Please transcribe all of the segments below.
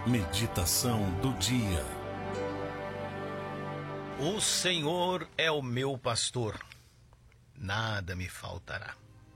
Meditação do dia. O Senhor é o meu pastor, nada me faltará.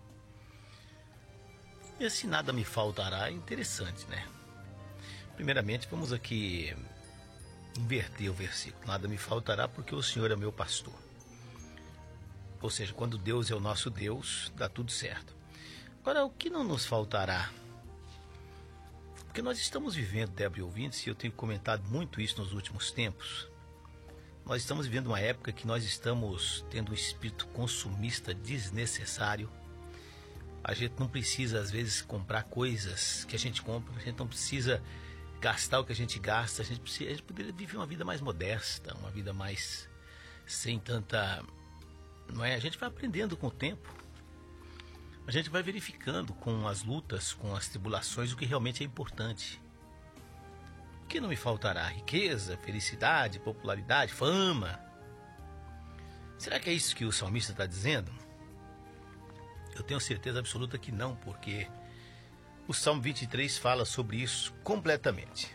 Esse nada me faltará é interessante, né? Primeiramente, vamos aqui inverter o versículo. Nada me faltará porque o Senhor é meu pastor. Ou seja, quando Deus é o nosso Deus, dá tudo certo. Agora, o que não nos faltará? Porque nós estamos vivendo, Débora e ouvintes, e eu tenho comentado muito isso nos últimos tempos. Nós estamos vivendo uma época que nós estamos tendo um espírito consumista desnecessário. A gente não precisa, às vezes, comprar coisas que a gente compra. A gente não precisa gastar o que a gente gasta. A gente poderia viver uma vida mais modesta, uma vida mais sem tanta... Não é? A gente vai aprendendo com o tempo. A gente vai verificando com as lutas, com as tribulações, o que realmente é importante. O que não me faltará? Riqueza, felicidade, popularidade, fama? Será que é isso que o salmista está dizendo? Eu tenho certeza absoluta que não, porque o Salmo 23 fala sobre isso completamente.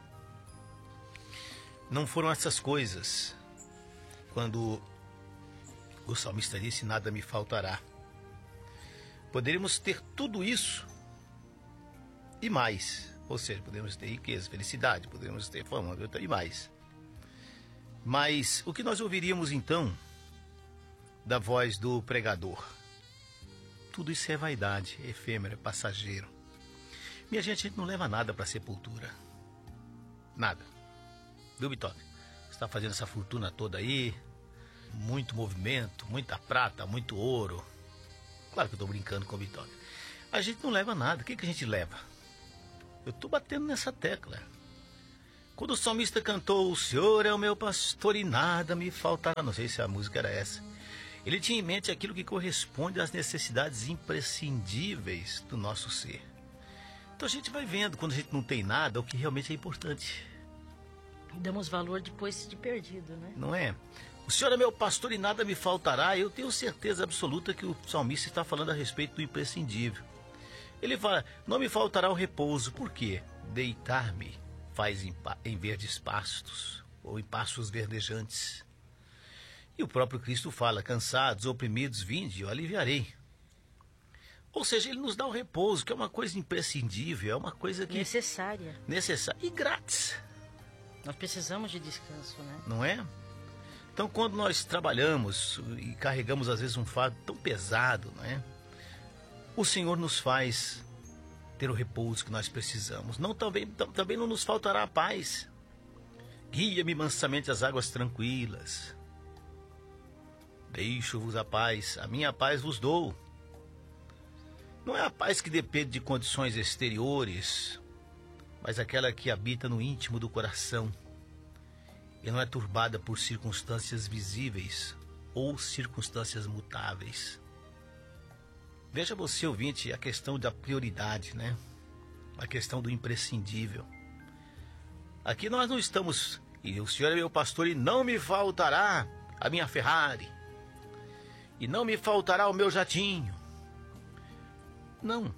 Não foram essas coisas quando o salmista disse: nada me faltará. Poderíamos ter tudo isso e mais. Ou seja, podemos ter riqueza, felicidade, podemos ter fama e mais. Mas o que nós ouviríamos então da voz do pregador? Tudo isso é vaidade, é efêmero, é passageiro. Minha gente, a gente não leva nada para a sepultura. Nada. Viu, Bitoque? Você está fazendo essa fortuna toda aí, muito movimento, muita prata, muito ouro. Claro que eu estou brincando com o Bitoque. A gente não leva nada. O que a gente leva? Eu estou batendo nessa tecla. Quando o salmista cantou: o Senhor é o meu pastor e nada me faltará, não sei se a música era essa, ele tinha em mente aquilo que corresponde às necessidades imprescindíveis do nosso ser. Então a gente vai vendo, quando a gente não tem nada, o que realmente é importante. Damos valor depois de perdido, né? Não é? O Senhor é meu pastor e nada me faltará. Eu tenho certeza absoluta que o salmista está falando a respeito do imprescindível. Ele fala: não me faltará o repouso. Por quê? Deitar-me faz em verdes pastos, ou em pastos verdejantes. E o próprio Cristo fala: cansados, oprimidos, vinde, eu aliviarei. Ou seja, ele nos dá o repouso, que é uma coisa imprescindível, é uma coisa que... necessária e grátis. Nós precisamos de descanso, né? Não é? Então, quando nós trabalhamos e carregamos às vezes um fardo tão pesado, não é? O Senhor nos faz ter o repouso que nós precisamos. Também não nos faltará a paz. Guia-me mansamente às águas tranquilas. Deixo-vos a paz, a minha paz vos dou. Não é a paz que depende de condições exteriores, mas aquela que habita no íntimo do coração e não é turbada por circunstâncias visíveis ou circunstâncias mutáveis. Veja você, ouvinte, a questão da prioridade, né? A questão do imprescindível. Aqui nós não estamos... E o Senhor é meu pastor e não me faltará a minha Ferrari. E não me faltará o meu jatinho. Não.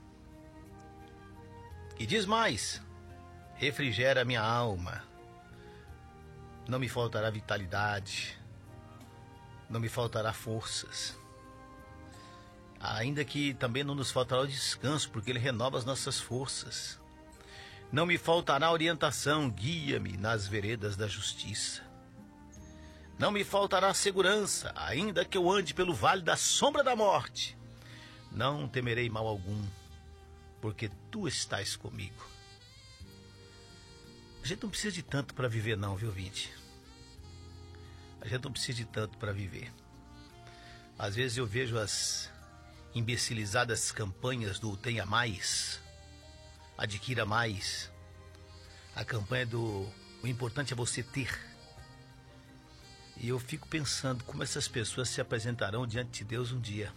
E diz mais: refrigera a minha alma. Não me faltará vitalidade. Não me faltará forças. Ainda que também não nos faltará o descanso, porque Ele renova as nossas forças. Não me faltará orientação, guia-me nas veredas da justiça. Não me faltará segurança, ainda que eu ande pelo vale da sombra da morte. Não temerei mal algum, porque Tu estás comigo. A gente não precisa de tanto para viver não, viu, ouvinte? A gente não precisa de tanto para viver. Às vezes eu vejo as imbecilizadas campanhas do tenha mais, adquira mais. A campanha do o importante é você ter. E eu fico pensando como essas pessoas se apresentarão diante de Deus um dia.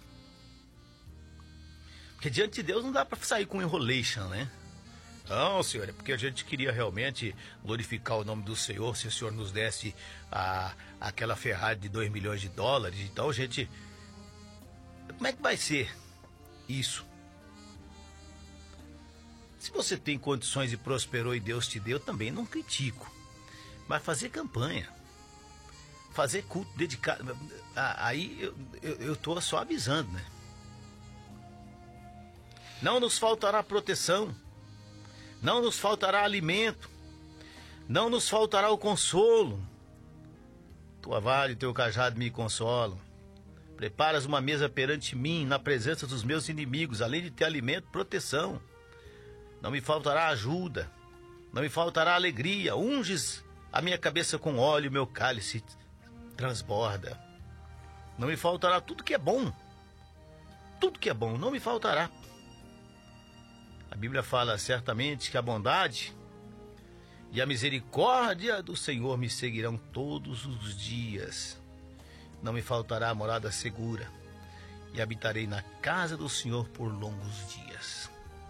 Porque diante de Deus não dá para sair com enrolation, né? Não, Senhor, é porque a gente queria realmente glorificar o nome do Senhor. Se o Senhor nos desse aquela Ferrari de 2 milhões de dólares, então a gente... Como é que vai ser isso? você tem condições e prosperou e Deus te deu, também não critico. Mas fazer campanha, fazer culto dedicado, aí eu estou só avisando, né? Não nos faltará proteção, não nos faltará alimento, não nos faltará o consolo. Tua vara e teu cajado me consolam. Preparas uma mesa perante mim, na presença dos meus inimigos, além de ter alimento, proteção. Não me faltará ajuda, não me faltará alegria. Unges a minha cabeça com óleo, meu cálice transborda. Não me faltará tudo que é bom. Tudo que é bom não me faltará. A Bíblia fala certamente que a bondade e a misericórdia do Senhor me seguirão todos os dias. Não me faltará a morada segura, e habitarei na casa do Senhor por longos dias.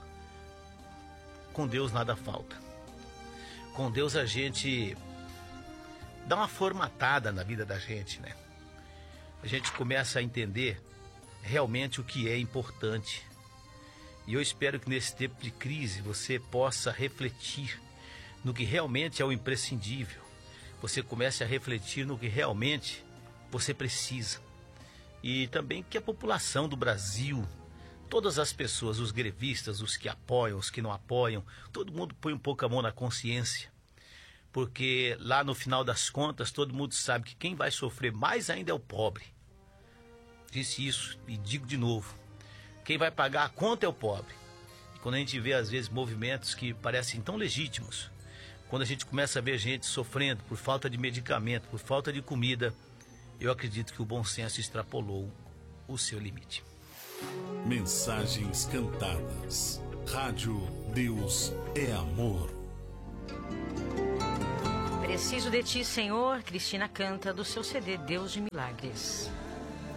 Com Deus nada falta. Com Deus a gente dá uma formatada na vida da gente, né? A gente começa a entender realmente o que é importante. E eu espero que nesse tempo de crise você possa refletir no que realmente é o imprescindível. Você comece a refletir no que realmente você precisa. E também que a população do Brasil, todas as pessoas, os grevistas, os que apoiam, os que não apoiam, todo mundo põe um pouco a mão na consciência. Porque lá no final das contas, todo mundo sabe que quem vai sofrer mais ainda é o pobre. Disse isso e digo de novo. Quem vai pagar a conta é o pobre. E quando a gente vê, às vezes, movimentos que parecem tão legítimos, quando a gente começa a ver gente sofrendo por falta de medicamento, por falta de comida, eu acredito que o bom senso extrapolou o seu limite. Mensagens cantadas. Rádio Deus é Amor. Preciso de ti, Senhor. Cristina canta do seu CD Deus de Milagres.